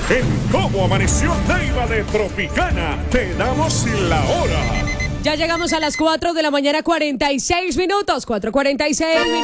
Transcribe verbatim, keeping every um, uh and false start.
En Cómo Amaneció Neiva de Tropicana, te damos la hora. Ya llegamos a las cuatro de la mañana, cuarenta y seis minutos. cuatro cuarenta y seis minutos.